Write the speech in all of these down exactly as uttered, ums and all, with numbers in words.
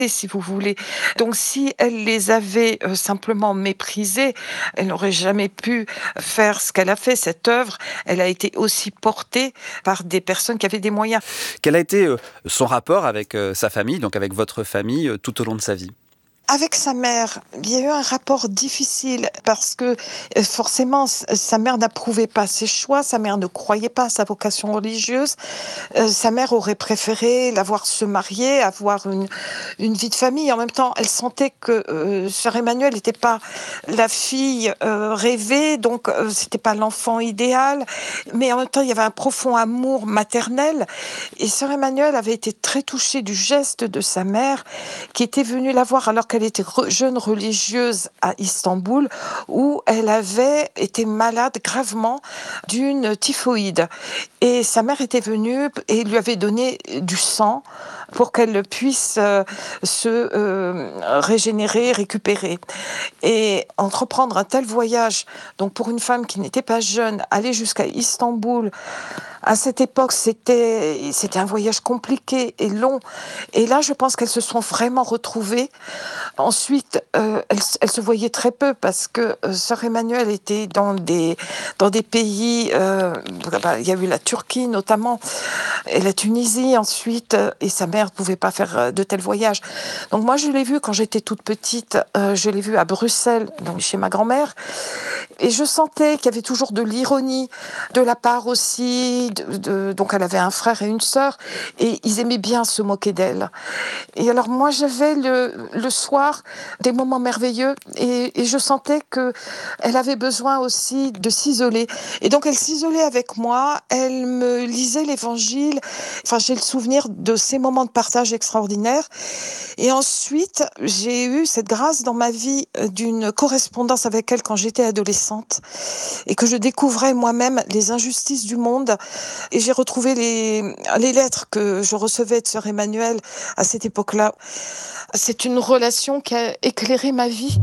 si vous voulez. Donc si elle les avait, heu, simplement méprisés, elle n'aurait jamais pu faire ce qu'elle a fait. Cette œuvre, elle a été aussi portée par des personnes qui avaient des moyens. Quel a été, heu, son rapport avec, heu, sa famille, donc avec votre famille, heu, tout au long de sa vie? Avec sa mère, il y a eu un rapport difficile parce que, heu, forcément s sa mère n'approuvait pas ses choix, sa mère ne croyait pas à sa vocation religieuse. Heu, sa mère aurait préféré la voir se marier, avoir une une vie de famille. En même temps, elle sentait que, heu, sœur Emmanuelle n'était pas la fille, heu, rêvée, donc heu, c'était pas l'enfant idéal. Mais en même temps, il y avait un profond amour maternel et sœur Emmanuelle avait été très touchée du geste de sa mère qui était venue la voir alors qu'elle était re jeune religieuse à Istanbul, où elle avait été malade gravement d'une typhoïde. Et sa mère était venue et lui avait donné du sang pour qu'elle puisse, heu, se, heu, régénérer, récupérer. Et entreprendre un tel voyage, donc pour une femme qui n'était pas jeune, aller jusqu'à Istanbul, à cette époque, c'était c'était un voyage compliqué et long. Et là, je pense qu'elles se sont vraiment retrouvées. Ensuite, heu, elles s elles se voyaient très peu parce que, heu, sœur Emmanuelle était dans des dans des pays, heu, bah, il y a eu la Turquie notamment et la Tunisie ensuite, heu et sa mère ne pouvait pas faire, heu, de tels voyages. Donc moi, je l'ai vue quand j'étais toute petite, heu, je l'ai vue à Bruxelles, donc chez ma grand-mère et je sentais qu'il y avait toujours de l'ironie de la part aussi de de donc elle avait un frère et une sœur et ils aimaient bien se moquer d'elle. Et alors moi, j'avais le le soir des moments merveilleux et et je sentais qu'elle avait besoin aussi de s'isoler et donc elle s'isolait avec moi, elle me lisait l'Évangile. Enfin, j'ai le souvenir de ces moments de partage extraordinaires et ensuite, j'ai eu cette grâce dans ma vie, heu, d'une correspondance avec elle quand j'étais adolescente et que je découvrais moi-même les injustices du monde et j'ai retrouvé les les lettres que je recevais de sœur Emmanuelle à cette époque-là. C'est une relation qui a éclairé ma vie.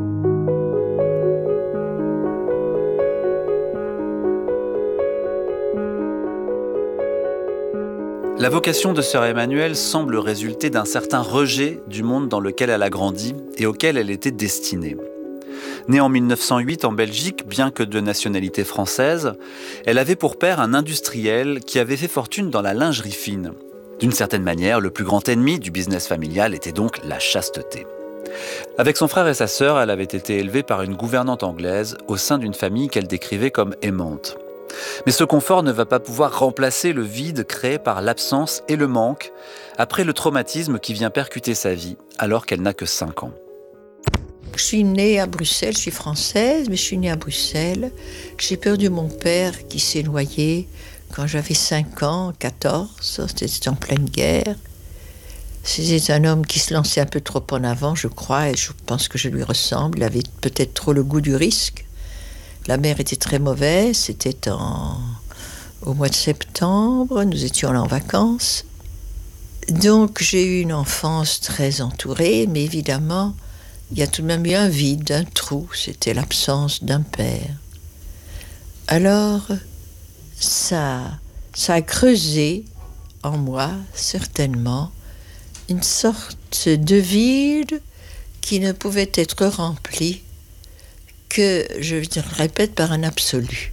La vocation de sœur Emmanuelle semble résulter d'un certain rejet du monde dans lequel elle a grandi et auquel elle était destinée. Née en mille neuf cent huit en Belgique, bien que de nationalité française, elle avait pour père un industriel qui avait fait fortune dans la lingerie fine. D'une certaine manière, le plus grand ennemi du business familial était donc la chasteté. Avec son frère et sa sœur, elle avait été élevée par une gouvernante anglaise au sein d'une famille qu'elle décrivait comme aimante. Mais ce confort ne va pas pouvoir remplacer le vide créé par l'absence et le manque après le traumatisme qui vient percuter sa vie alors qu'elle n'a que cinq ans. Je suis née à Bruxelles, je suis française, mais je suis née à Bruxelles. J'ai perdu mon père qui s'est noyé quand j'avais cinq ans, quatorze, c'était en pleine guerre. C'était un homme qui se lançait un peu trop en avant, je crois, et je pense que je lui ressemble. Il avait peut-être trop le goût du risque. La mer était très mauvaise, c'était en... au mois de septembre, nous étions là en vacances. Donc j'ai eu une enfance très entourée, mais évidemment, il y a tout de même eu un vide, un trou, c'était l'absence d'un père. Alors, ça, ça a creusé en moi, certainement, une sorte de vide qui ne pouvait être rempli que, je le répète, par un absolu.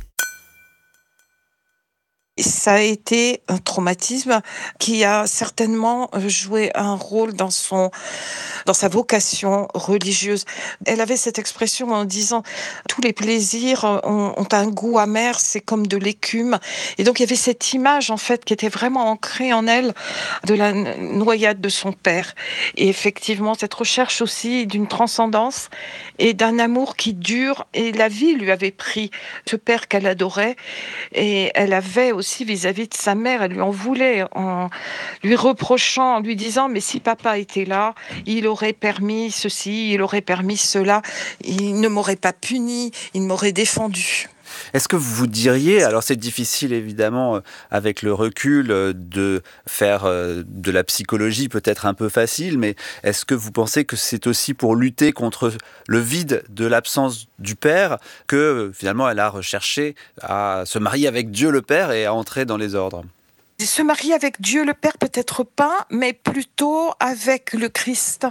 Ça a été un traumatisme qui a certainement, heu, joué un rôle dans son dans sa vocation religieuse. Elle avait cette expression en disant: «Tous les plaisirs, heu, ont ont un goût amer, c'est comme de l'écume» et donc il y avait cette image, en fait, qui était vraiment ancrée en elle de la n noyade de son père et effectivement, cette recherche aussi d'une transcendance et d'un amour qui dure et la vie lui avait pris ce père qu'elle adorait et elle avait aussi vis-à-vis de sa mère, elle lui en voulait en lui reprochant, en lui disant: «Mais si papa était là, il aurait permis ceci, il aurait permis cela, il ne m'aurait pas puni, il m'aurait défendu». Est-ce que vous diriez, alors c'est difficile évidemment euh, avec le recul euh, de faire euh, de la psychologie peut-être un peu facile, mais est-ce que vous pensez que c'est aussi pour lutter contre le vide de l'absence du père que euh, finalement elle a recherché à se marier avec Dieu le Père et à entrer dans les ordres ? Se marier avec Dieu le Père, peut-être pas, mais plutôt avec le Christ.